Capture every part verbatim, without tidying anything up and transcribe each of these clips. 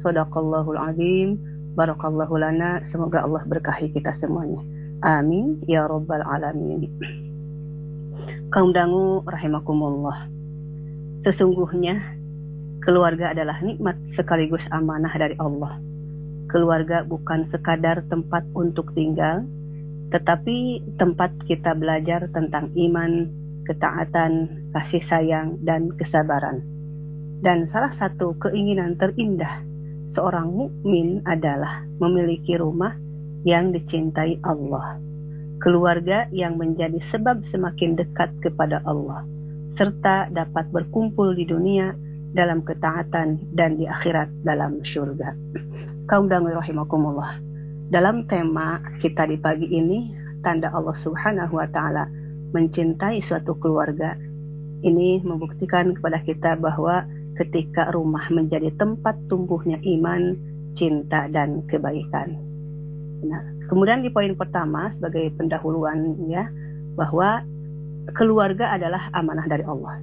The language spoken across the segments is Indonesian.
Shadaqallahul azim. Barakallahu lana. Semoga Allah berkahi kita semuanya. Amin ya rabbal alamin. Kaum dangu rahimakumullah. Sesungguhnya keluarga adalah nikmat sekaligus amanah dari Allah. Keluarga bukan sekadar tempat untuk tinggal, tetapi tempat kita belajar tentang iman, ketaatan, kasih sayang, dan kesabaran. Dan salah satu keinginan terindah seorang mukmin adalah memiliki rumah yang dicintai Allah, keluarga yang menjadi sebab semakin dekat kepada Allah, serta dapat berkumpul di dunia dalam ketaatan dan di akhirat dalam surga. Kaum dangu rahimakumullah. Dalam tema kita di pagi ini, tanda Allah Subhanahu wa taala mencintai suatu keluarga. Ini membuktikan kepada kita bahwa ketika rumah menjadi tempat tumbuhnya iman, cinta, dan kebaikan. Nah, kemudian di poin pertama sebagai pendahuluan ya, bahwa keluarga adalah amanah dari Allah.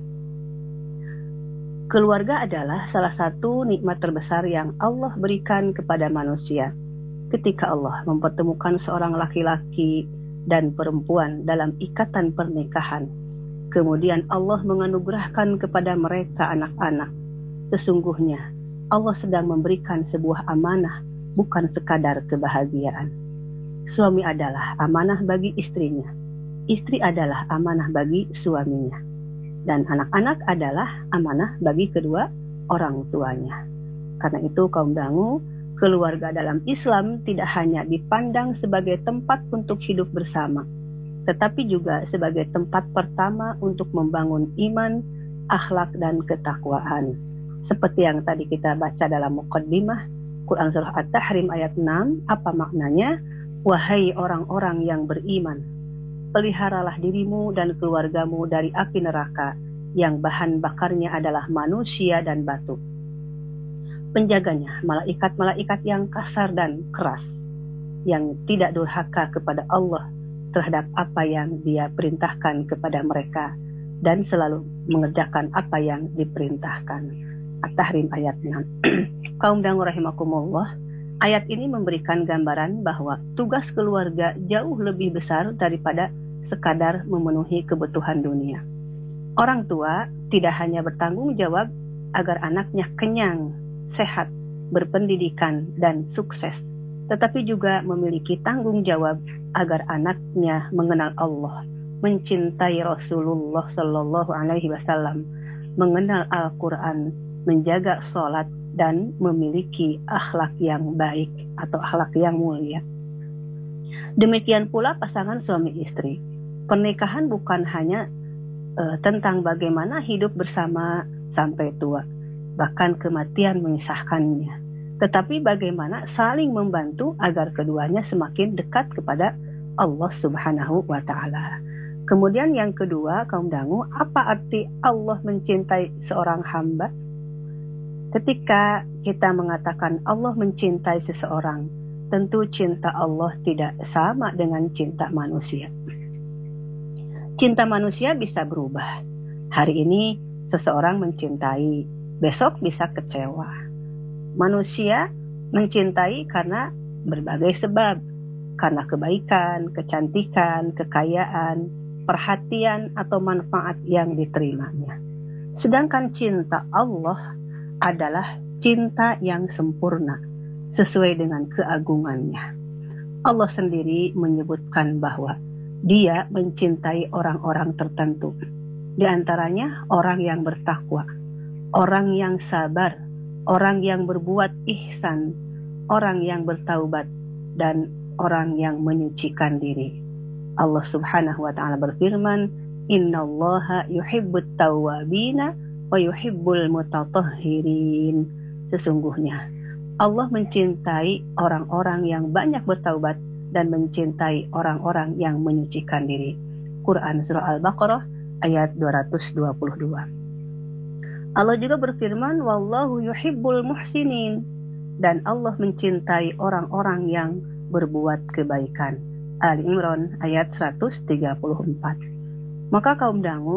Keluarga adalah salah satu nikmat terbesar yang Allah berikan kepada manusia. Ketika Allah mempertemukan seorang laki-laki dan perempuan dalam ikatan pernikahan, kemudian Allah menganugerahkan kepada mereka anak-anak. Sesungguhnya Allah sedang memberikan sebuah amanah, bukan sekadar kebahagiaan. Suami adalah amanah bagi istrinya, istri adalah amanah bagi suaminya, dan anak-anak adalah amanah bagi kedua orang tuanya. Karena itu kaum dangu, keluarga dalam Islam tidak hanya dipandang sebagai tempat untuk hidup bersama, tetapi juga sebagai tempat pertama untuk membangun iman, akhlak, dan ketakwaan. Seperti yang tadi kita baca dalam muqaddimah Quran Surah At-Tahrim ayat enam, apa maknanya? Wahai orang-orang yang beriman, peliharalah dirimu dan keluargamu dari api neraka yang bahan bakarnya adalah manusia dan batu. Penjaganya malaikat-malaikat yang kasar dan keras, yang tidak durhaka kepada Allah terhadap apa yang Dia perintahkan kepada mereka dan selalu mengerjakan apa yang diperintahkan. At-Tahrim ayat enam. Kaum dangu rahimakumullah, ayat ini memberikan gambaran bahwa tugas keluarga jauh lebih besar daripada sekadar memenuhi kebutuhan dunia. Orang tua tidak hanya bertanggung jawab agar anaknya kenyang, sehat, berpendidikan, dan sukses, tetapi juga memiliki tanggung jawab agar anaknya mengenal Allah, mencintai Rasulullah Sallallahu Alaihi Wasallam, mengenal Al-Quran, menjaga sholat, dan memiliki akhlak yang baik atau akhlak yang mulia. Demikian pula pasangan suami istri. Pernikahan bukan hanya uh, tentang bagaimana hidup bersama sampai tua, bahkan kematian memisahkannya, tetapi bagaimana saling membantu agar keduanya semakin dekat kepada Allah Subhanahu wa taala. Kemudian yang kedua, kaum dangu, apa arti Allah mencintai seorang hamba? Ketika kita mengatakan Allah mencintai seseorang, tentu cinta Allah tidak sama dengan cinta manusia. Cinta manusia bisa berubah. Hari ini seseorang mencintai, besok bisa kecewa. Manusia mencintai karena berbagai sebab, karena kebaikan, kecantikan, kekayaan, perhatian, atau manfaat yang diterimanya. Sedangkan cinta Allah adalah cinta yang sempurna, sesuai dengan keagungannya. Allah sendiri menyebutkan bahwa Dia mencintai orang-orang tertentu, di antaranya orang yang bertakwa, orang yang sabar, orang yang berbuat ihsan, orang yang bertaubat, dan orang yang menyucikan diri. Allah Subhanahu wa taala berfirman, "Innallaha yuhibbut tawwabina wa yuhibbul mutatahhirin." Sesungguhnya Allah mencintai orang-orang yang banyak bertaubat dan mencintai orang-orang yang menyucikan diri. Quran Surah Al-Baqarah ayat dua ratus dua puluh dua. Allah juga berfirman, "Wallahu yuhibbul muhsinin." Dan Allah mencintai orang-orang yang berbuat kebaikan. Ali Imran ayat seratus tiga puluh empat. Maka kaum dangu,